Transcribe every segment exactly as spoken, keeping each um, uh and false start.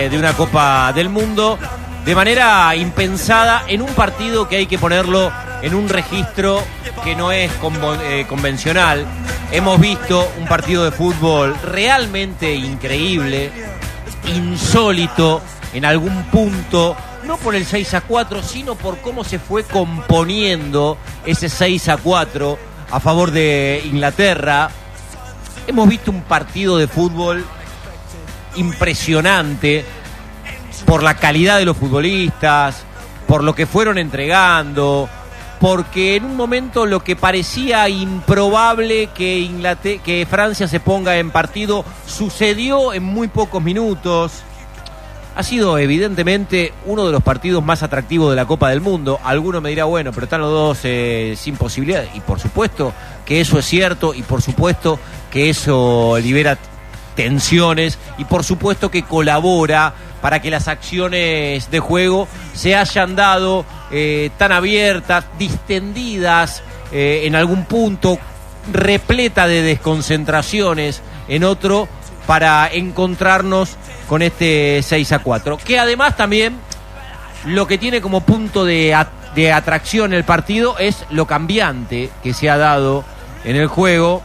de, de una Copa del Mundo de manera impensada en un partido que hay que ponerlo en un registro que no es convo- eh, convencional. Hemos visto un partido de fútbol realmente increíble, insólito en algún punto, no por el seis a cuatro, sino por cómo se fue componiendo ese seis a cuatro a favor de Inglaterra. Hemos visto un partido de fútbol impresionante por la calidad de los futbolistas, por lo que fueron entregando, porque en un momento lo que parecía improbable que, Inglaterra, que Francia se ponga en partido sucedió en muy pocos minutos. Ha sido evidentemente uno de los partidos más atractivos de la Copa del Mundo. Alguno me dirá, bueno, pero están los dos eh, sin posibilidad. Y por supuesto que eso es cierto, y por supuesto que eso libera tensiones, y por supuesto que colabora para que las acciones de juego se hayan dado eh, tan abiertas, distendidas eh, en algún punto, repleta de desconcentraciones en otro, para encontrarnos con este seis a cuatro, que además también lo que tiene como punto de, at- de atracción el partido es lo cambiante que se ha dado en el juego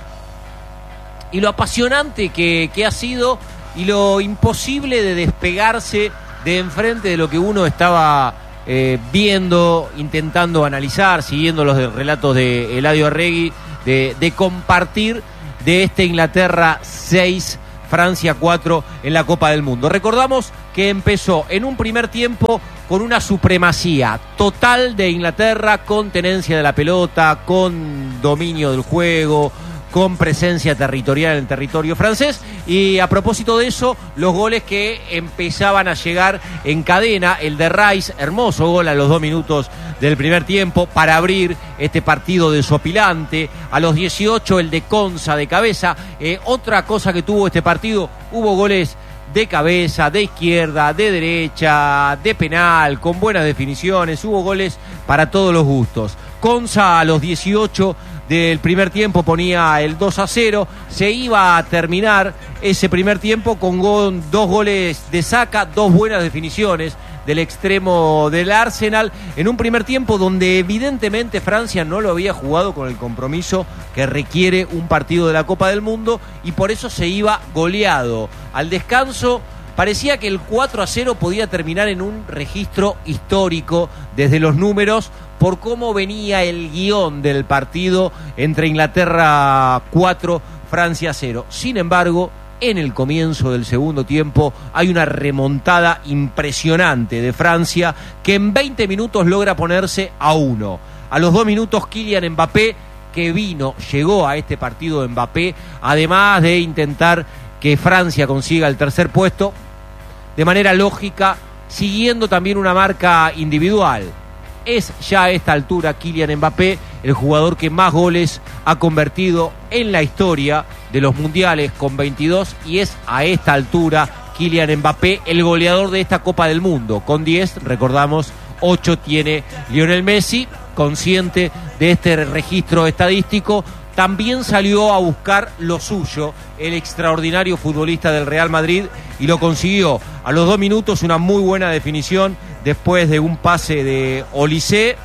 y lo apasionante que, que ha sido, y lo imposible de despegarse de enfrente de lo que uno estaba eh, viendo, intentando analizar, siguiendo los de, relatos de Eladio Arregui, de, de compartir de este Inglaterra seis, Francia cuatro en la Copa del Mundo. Recordamos que empezó en un primer tiempo con una supremacía total de Inglaterra, con tenencia de la pelota, con dominio del juego, con presencia territorial en el territorio francés, y a propósito de eso, los goles que empezaban a llegar en cadena, el de Rice, hermoso gol a los dos minutos del primer tiempo para abrir este partido desopilante, a los dieciocho el de Konsa de cabeza. Eh, otra cosa que tuvo este partido, hubo goles de cabeza, de izquierda, de derecha, de penal, con buenas definiciones, hubo goles para todos los gustos. Konsa a los dieciocho del primer tiempo ponía el dos a cero, se iba a terminar ese primer tiempo con go- dos goles de Saka, dos buenas definiciones del extremo del Arsenal, en un primer tiempo donde evidentemente Francia no lo había jugado con el compromiso que requiere un partido de la Copa del Mundo, y por eso se iba goleado. Al descanso parecía que el cuatro a cero podía terminar en un registro histórico desde los números, por cómo venía el guión del partido entre Inglaterra cuatro, Francia cero. Sin embargo, en el comienzo del segundo tiempo hay una remontada impresionante de Francia, que en veinte minutos logra ponerse a uno. A los dos minutos Kylian Mbappé, que vino, llegó a este partido Mbappé, además de intentar que Francia consiga el tercer puesto, de manera lógica, siguiendo también una marca individual. Es ya a esta altura Kylian Mbappé el jugador que más goles ha convertido en la historia de los mundiales, con veintidós, y es a esta altura Kylian Mbappé el goleador de esta Copa del Mundo, con diez, recordamos, ocho tiene Lionel Messi. Consciente de este registro estadístico, también salió a buscar lo suyo el extraordinario futbolista del Real Madrid, y lo consiguió. A los dos minutos una muy buena definición después de un pase de Olise.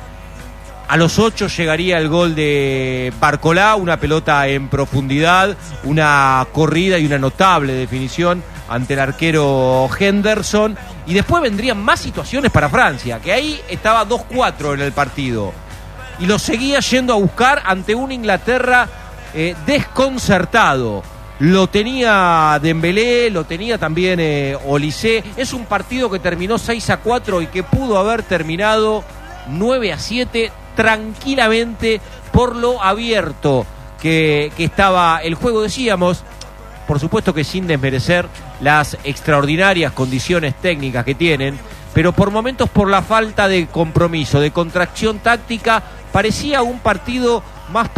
A los ocho llegaría el gol de Barcolá, una pelota en profundidad, una corrida y una notable definición ante el arquero Henderson. Y después vendrían más situaciones para Francia, que ahí estaba dos cuatro en el partido, y lo seguía yendo a buscar ante una Inglaterra eh, desconcertado. Lo tenía Dembélé, lo tenía también eh, Olise. Es un partido que terminó seis a cuatro y que pudo haber terminado nueve a siete tranquilamente, por lo abierto que, que estaba el juego. Decíamos, por supuesto que sin desmerecer las extraordinarias condiciones técnicas que tienen, pero por momentos, por la falta de compromiso, de contracción táctica, parecía un partido más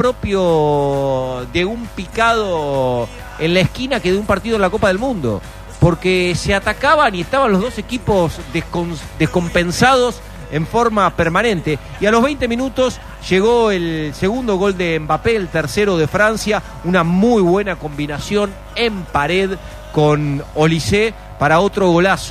propio de un picado en la esquina que de un partido en la Copa del Mundo, porque se atacaban y estaban los dos equipos descon- descompensados en forma permanente. Y a los veinte minutos llegó el segundo gol de Mbappé, el tercero de Francia, una muy buena combinación en pared con Olise para otro golazo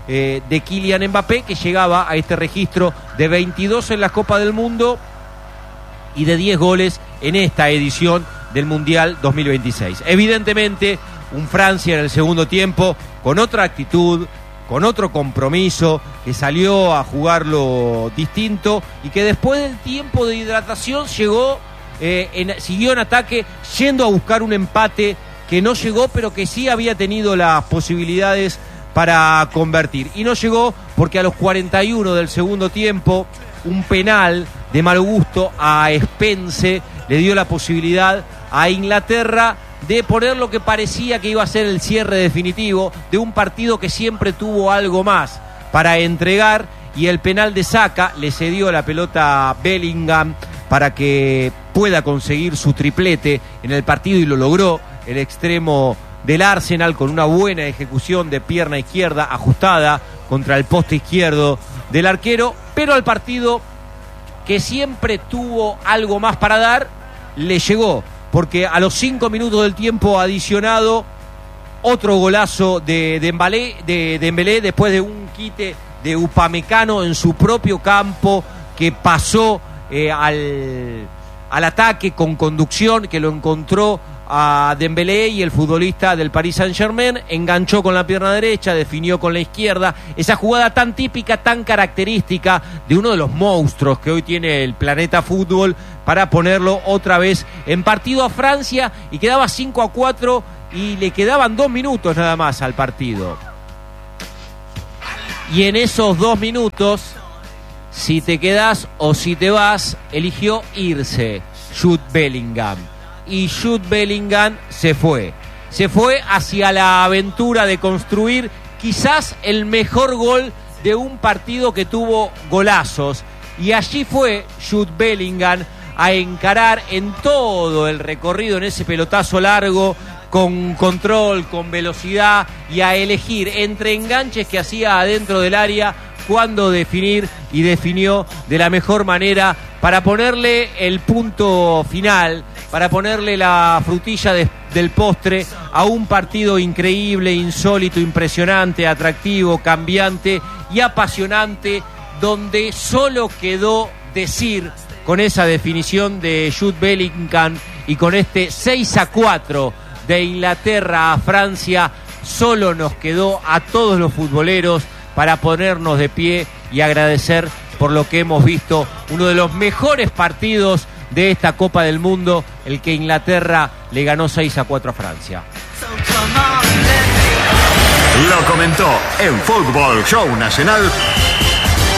eh, de Kylian Mbappé, que llegaba a este registro de veintidós en la Copa del Mundo y de diez goles en esta edición del Mundial dos mil veintiséis. Evidentemente, un Francia en el segundo tiempo con otra actitud, con otro compromiso, que salió a jugarlo distinto y que después del tiempo de hidratación llegó, eh, en, siguió en ataque, yendo a buscar un empate que no llegó, pero que sí había tenido las posibilidades para convertir. Y no llegó porque a los cuarenta y uno del segundo tiempo, un penal de mal gusto a Spence le dio la posibilidad a Inglaterra de poner lo que parecía que iba a ser el cierre definitivo de un partido que siempre tuvo algo más para entregar, y el penal de Saka le cedió la pelota a Bellingham para que pueda conseguir su triplete en el partido, y lo logró el extremo del Arsenal con una buena ejecución de pierna izquierda ajustada contra el poste izquierdo del arquero. Pero al partido, que siempre tuvo algo más para dar, le llegó, porque a los cinco minutos del tiempo adicionado, otro golazo de Dembélé, de Dembélé después de un quite de Upamecano en su propio campo, que pasó eh, al, al ataque con conducción, que lo encontró a Dembélé, y el futbolista del Paris Saint-Germain enganchó con la pierna derecha, definió con la izquierda. Esa jugada tan típica, tan característica de uno de los monstruos que hoy tiene el planeta fútbol, para ponerlo otra vez en partido a Francia, y quedaba cinco a cuatro y le quedaban dos minutos nada más al partido. Y en esos dos minutos, si te quedás o si te vas, eligió irse Jude Bellingham. Y Jude Bellingham se fue. Se fue hacia la aventura de construir quizás el mejor gol de un partido que tuvo golazos. Y allí fue Jude Bellingham a encarar en todo el recorrido, en ese pelotazo largo, con control, con velocidad, y a elegir entre enganches que hacía adentro del área cuándo definir, y definió de la mejor manera para ponerle el punto final, para ponerle la frutilla de, del postre a un partido increíble, insólito, impresionante, atractivo, cambiante y apasionante, donde solo quedó decir, con esa definición de Jude Bellingham y con este seis a cuatro de Inglaterra a Francia, solo nos quedó a todos los futboleros para ponernos de pie y agradecer por lo que hemos visto, uno de los mejores partidos de esta Copa del Mundo, el que Inglaterra le ganó seis a cuatro a Francia. Lo comentó en Fútbol Show Nacional